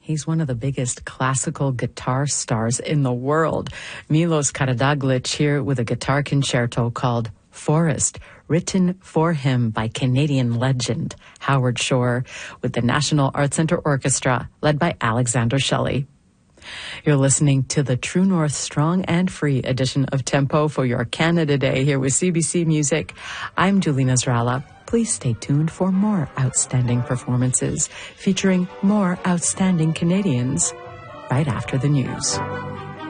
He's one of the biggest classical guitar stars in the world. Milos Karadzic here with a guitar concerto called Forest, written for him by Canadian legend Howard Shore with the National Arts Centre Orchestra, led by Alexander Shelley. You're listening to the True North Strong and Free edition of Tempo for your Canada Day here with CBC Music. I'm Julie Nasrallah. Please stay tuned for more outstanding performances featuring more outstanding Canadians right after the news.